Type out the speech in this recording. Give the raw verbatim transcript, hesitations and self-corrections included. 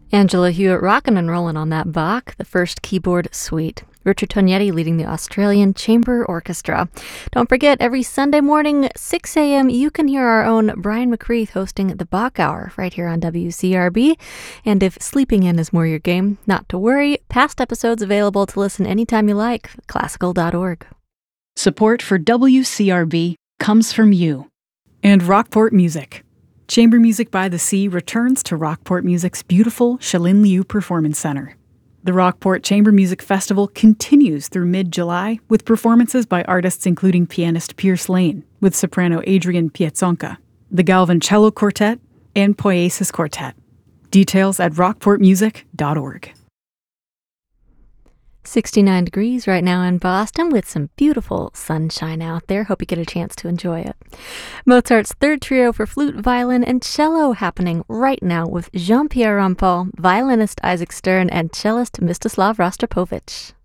Angela Hewitt rockin' and rollin' on that Bach, the first keyboard suite. Richard Tognetti leading the Australian Chamber Orchestra. Don't forget, every Sunday morning, six a.m., you can hear our own Brian McCreath hosting the Bach Hour right here on W C R B. And if sleeping in is more your game, not to worry. Past episodes available to listen anytime you like. classical dot org. Support for W C R B comes from you. And Rockport Music. Chamber Music by the Sea returns to Rockport Music's beautiful Shalin Liu Performance Center. The Rockport Chamber Music Festival continues through mid-July with performances by artists including pianist Pierce Lane with soprano Adrian Piazzonka, the Galvin Cello Quartet, and Poiesis Quartet. Details at rockport music dot org. sixty-nine degrees right now in Boston with some beautiful sunshine out there. Hope you get a chance to enjoy it. Mozart's third trio for flute, violin, and cello happening right now with Jean-Pierre Rampal, violinist Isaac Stern, and cellist Mstislav Rostropovich.